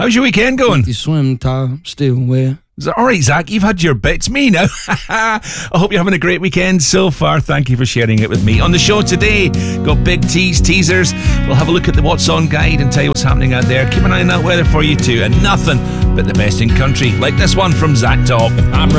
How's your weekend going? The swim top still wet. Is that all right, Zach? You've had your bits. Me now. I hope you're having a great weekend so far. Thank you for sharing it with me. On the show today, got big teasers. We'll have a look at the What's On guide and tell you what's happening out there. Keep an eye on that weather for you too. And nothing but the best in country, like this one from Zach Top.